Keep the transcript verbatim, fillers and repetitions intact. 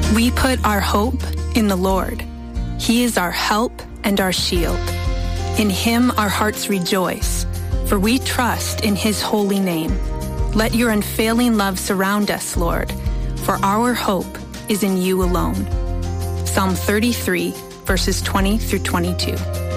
We put our hope in the Lord. He is our help and our shield. In him our hearts rejoice, for we trust in his holy name. Let your unfailing love surround us, Lord, for our hope is in you alone. Psalm thirty-three, verses twenty through twenty-two.